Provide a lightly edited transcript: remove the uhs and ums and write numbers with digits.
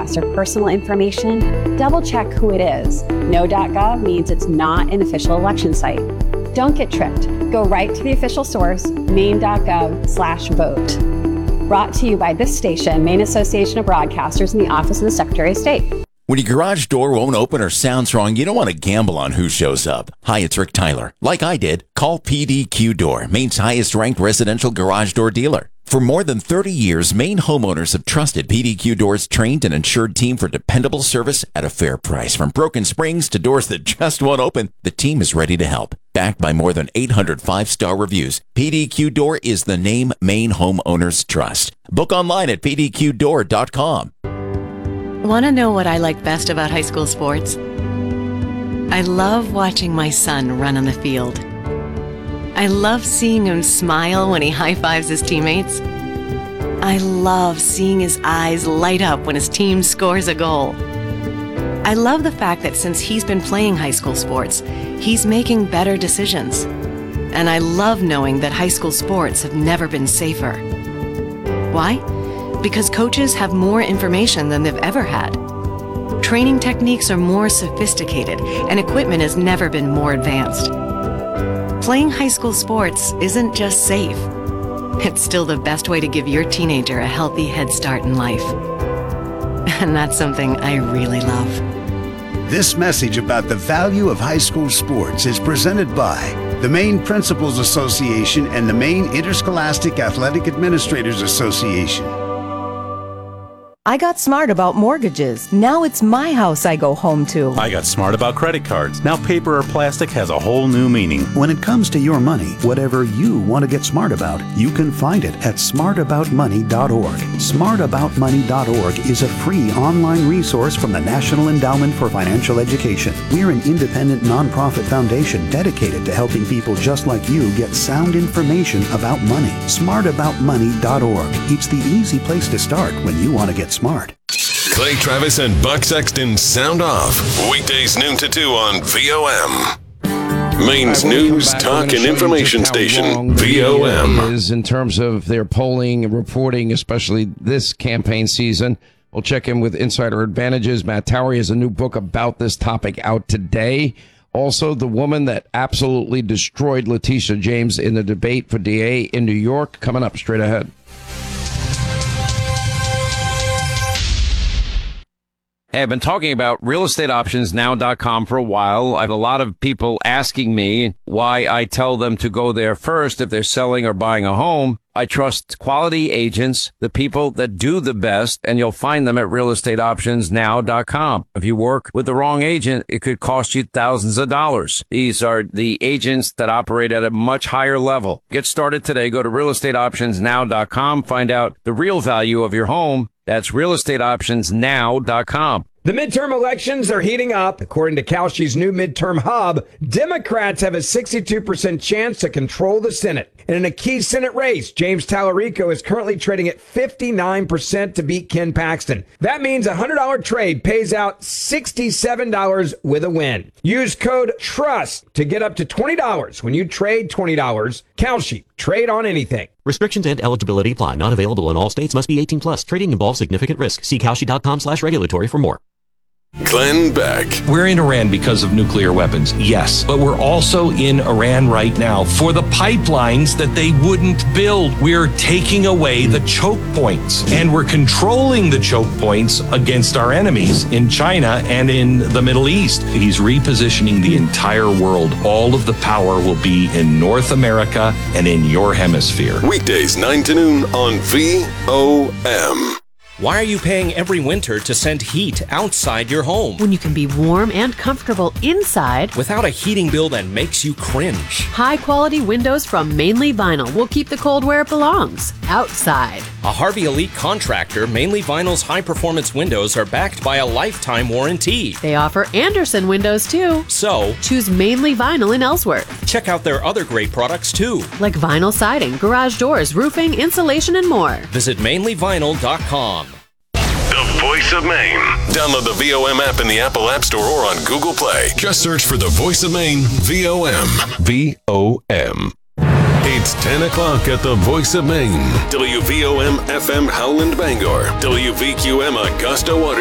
address or personal information, double-check who it is. No.gov means it's not an official election site. Don't get tricked. Go right to the official source, maine.gov/vote. Brought to you by this station, Maine Association of Broadcasters, and the Office of the Secretary of State. When your garage door won't open or sounds wrong, you don't want to gamble on who shows up. Hi, it's Rick Tyler. Like I did, call PDQ Door, Maine's highest-ranked residential garage door dealer. For more than 30 years, Maine homeowners have trusted PDQ Door's trained and insured team for dependable service at a fair price. From broken springs to doors that just won't open, the team is ready to help. Backed by more than 800 5-star reviews, PDQ Door is the name Maine homeowners trust. Book online at pdqdoor.com. Want to know what I like best about high school sports? I love watching my son run on the field. I love seeing him smile when he high-fives his teammates. I love seeing his eyes light up when his team scores a goal. I love the fact that since he's been playing high school sports, he's making better decisions. And I love knowing that high school sports have never been safer. Why? Because coaches have more information than they've ever had. Training techniques are more sophisticated, and equipment has never been more advanced. Playing high school sports isn't just safe. It's still the best way to give your teenager a healthy head start in life. And that's something I really love. This message about the value of high school sports is presented by the Maine Principals Association and the Maine Interscholastic Athletic Administrators Association. I got smart about mortgages. Now it's my house I go home to. I got smart about credit cards. Now paper or plastic has a whole new meaning. When it comes to your money, whatever you want to get smart about, you can find it at smartaboutmoney.org. Smartaboutmoney.org is a free online resource from the National Endowment for Financial Education. We're an independent nonprofit foundation dedicated to helping people just like you get sound information about money. Smartaboutmoney.org. It's the easy place to start when you want to get smart. Clay Travis and Buck Sexton sound off. Weekdays noon to 2 on VOM. Maine's news, talk, and information station, VOM. Is in terms of their polling and reporting, especially this campaign season. We'll check in with Insider Advantages. Matt Towery has a new book about this topic out today. Also, the woman that absolutely destroyed Letitia James in the debate for DA in New York, coming up straight ahead. Hey, I've been talking about realestateoptionsnow.com for a while. I have a lot of people asking me why I tell them to go there first if they're selling or buying a home. I trust quality agents, the people that do the best, and you'll find them at realestateoptionsnow.com. If you work with the wrong agent, it could cost you thousands of dollars. These are the agents that operate at a much higher level. Get started today. Go to realestateoptionsnow.com. Find out the real value of your home. That's realestateoptionsnow.com. The midterm elections are heating up. According to Kalshi's new midterm hub, Democrats have a 62% chance to control the Senate. And in a key Senate race, James Tallarico is currently trading at 59% to beat Ken Paxton. That means a $100 trade pays out $67 with a win. Use code TRUST to get up to $20 when you trade $20. Kalshi, trade on anything. Restrictions and eligibility apply. Not available in all states. Must be 18 plus. Trading involves significant risk. See Kalshi.com/regulatory for more. Glenn Beck. We're in Iran because of nuclear weapons, yes. But we're also in Iran right now for the pipelines that they wouldn't build. We're taking away the choke points, and we're controlling the choke points against our enemies in China and in the Middle East. He's repositioning the entire world. All of the power will be in North America and in your hemisphere. Weekdays 9 to noon on VOM. Why are you paying every winter to send heat outside your home? When you can be warm and comfortable inside without a heating bill that makes you cringe. High-quality windows from Mainly Vinyl will keep the cold where it belongs, outside. A Harvey Elite contractor, Mainly Vinyl's high-performance windows are backed by a lifetime warranty. They offer Anderson windows, too. So, choose Mainly Vinyl in Ellsworth. Check out their other great products, too. Like vinyl siding, garage doors, roofing, insulation, and more. Visit mainlyvinyl.com. The Voice of Maine. Download the VOM app in the Apple App Store or on Google Play. Just search for The Voice of Maine, VOM. VOM. It's 10 o'clock at The Voice of Maine. WVOM FM Howland Bangor. WVQM Augusta Water.